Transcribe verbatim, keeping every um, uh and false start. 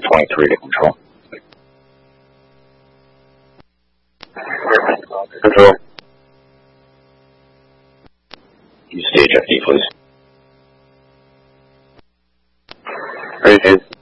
twenty-three to control. Control. You stage F D, please. Ready,